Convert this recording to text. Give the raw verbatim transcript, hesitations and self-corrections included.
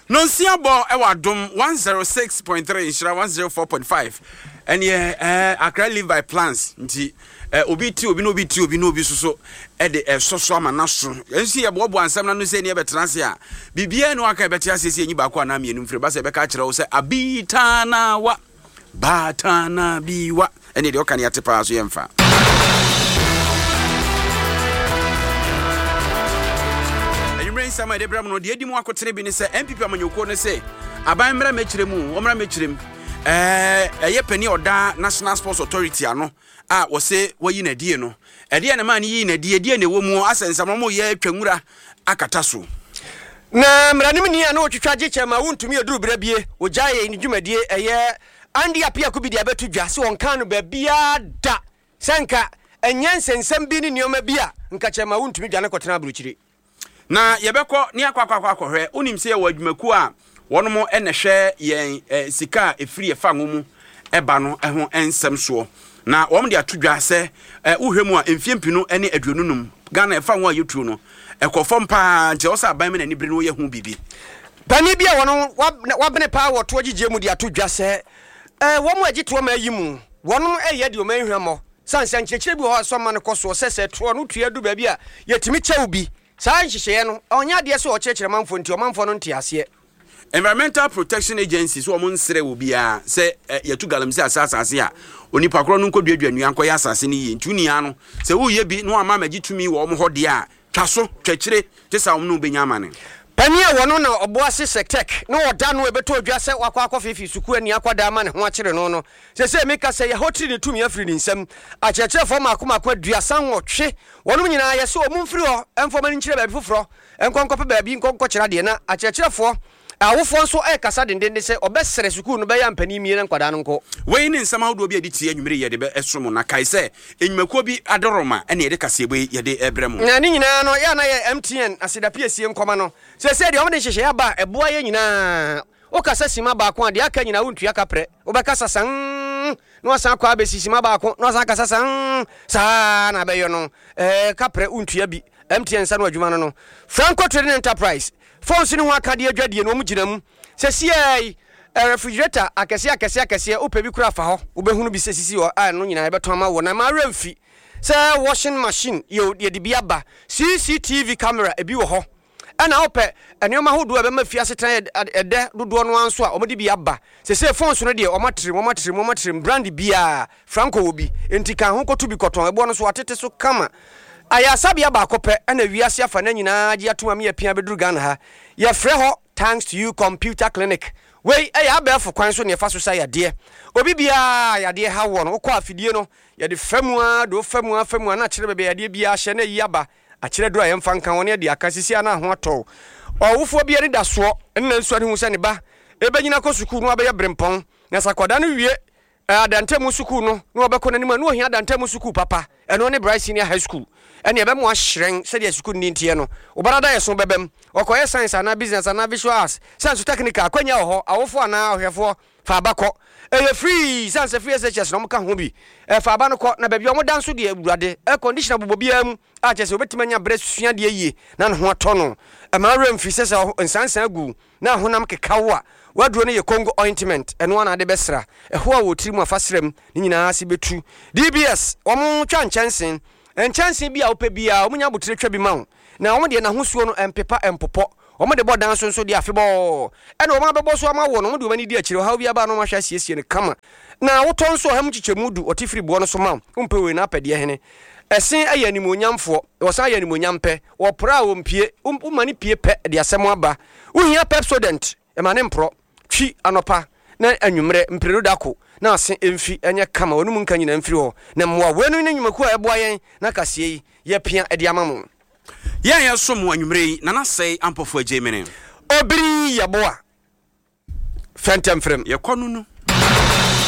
Nonsia bo ewa dom one oh six point three Nhyira one oh four point five. And yeah, uh, Accra live by plans. Nti uh, obi ti obi no obi ti obi no obi so so e de uh, so so ama naso. Ensi ye bo bo ansam na no se ne be transe a. Bibia no aka be tia sese enyi ba ko na me enum fre ba se be ka kire wo se abitana wa batana biwa. Ene de oka ne ate pa so ye mfa. Sama de bram no de edi mu akotene bi ne se M P P amanyoko ne se aban mra mechire mu omra mechirem eh eye pani oda National Sports Authority ano a wo se woyi na die no e de na ma ne yi na die die ne wo mu asensam mo ye atwanwura akata so na mranim ni ana otwitwa giche ma wontumi eduru brabie ojaye ni dwumadie eye andi apia ko bi de abetu dwa se won kan no ba bia da senka enyansensam bi ni nioma bia nka chema wontumi dwa ne kotena abruchire na yebekọ ni akwakwa akwahwe unim se ye wadwumaku a wono enehwe yen sika efiri efa ngomu eba no eho ensem so na wom de atodwa se uhwemu a emfiempinu ene aduonunum Ghana efa ngo yetuo no ekofom pa nje osa aban me na ni bere no ye hu bibi pani bia wono wabene pa woto agigye mu de atodwa se eh wom agito ma yimu wono eye de o manhwemo sanse nkyekire bi ho so ma ne koso sese to no tua du ba bi a yetimi chew bi saa nhyehyɛ no onya de so o kyekere manfo nti o manfo no ntiase Environmental Protection Agency so mo nsere wo bia se yetu galamsi asase ase a onipa kro no nkoduadua nua nkoya asase ne yi ntunia no se wo ye bi no ama magitumi wo mo hode a twaso twekere tesa wo no benya amane pani a wono na oboase sektek no oda no ebeto odwa se wakwa akofefi suku ani akwada ama ne ho akere no no se se meka se ye hotri ne tumi afiri ne nsam a kyekere fo makoma kwa duasa nwotwe wono nyina ye se o mumfiri ho enfoma ni nkire baabi foforo enkonkope baabi nkonko kyera de na a kyekere fo awofo nso e kasa dendende se obesere suku no be ya mpani mie nkwada no nko we ni nsama hodo bi aditi anwumere ye de be esomo na kai se enwumakuo bi adoroma ene ye de kase be ye de ebrem na ni nyina no ya na ye M T N aseda piesie nkoma no se se de omde hyehye aba eboa ye nyina o kasa sima ba ko de aka nyina wontua kapre o be kasa san no asa kwa be sisima ba ko no asa kasa san sa na be yo no eh kapre wontua bi M T N sa no adwuma no no Franco Trading Enterprise Fonse ni ho akade adwadie no mu ginam se sie refrigerator akese akese akese opebi kura fa ho obehunu bi sesisi ho a no nyina ebeto ama wo na ma remfi se washing machine yo de de biaba C C T V camera ebi wo ho ana ope enioma hodo ebe ma fiase tan ede dodo no anso a omde biaba se se Fonse no de omatere omatere omatere brand bia Franco obi enti kan ho koto bi koton ebo no so atete so kama aya sabia ba kope ana wiase afa na nyina agi atoma me apia beduru Ghana ha ye frɛ ho thanks to you computer clinic we aya abefo kwan so ne fa so say ade obi bia yade ha wo no kɔ afidie no ye de famua do famua famua na kyerɛ bebe yade bia hye na yi aba a kyerɛ do ayɛ mfa nka woni de akasisi ana ho atɔ owufo bia ne da so nna nsu ade hu sɛ ne ba ebenyina kɔ sukuu no abɛyɛ brempɔn na sakwada no wie adantemu sukuu no no obɛkɔ nanim no ohia adantemu sukuu papa ɛno ne Bryce Senior High School ene ebe mo ahyren se de sukuu ni ntie no obarada ye so bebem okoye science ana business ana visual arts science technical akwanya ho awofo ana ohwefo fa abakọ eye free science free S H S no mo ka ho bi e fa aba no kọ na baabi o mo danso de awurade e conditioner bobobia mu a chese obetimanya bre susua de yie na no ho atọ no e ma rem fi sese nsansan agu na honam kekawo a waduro ne ye Congo ointment eno ana de besra e ho a wotiri mu afasrem ni nyina ase betu D B S o mo twa nchansen enchansen bia ope bia o munya botire twa bi ma wo na o mo de na hosuo no empepa empopo o mo de bodan so so de afebo e na o ma bebo so ma wo no mo de o mani di akire ha bia ba no ma hwa siesie ne kama na wo ton so ha mu chichemudu otifiri bo no so ma umpe we na apede hene esen aye animonyamfo wo san aye animonyampe wo pra wo mpie umani pie pe de asem aba wo hia Pepsodent e ma ne mpro twi anopa na anwumre mpredo dako na ase emfi enye kama wonu munka nyina emfiri ho na mwa wenu ne nyumaku a eboa yen na kasie yi ye pia ede amamu yen ye som anwumre na na sei ampofo agemene obiri yeboa fentem frem ye konunu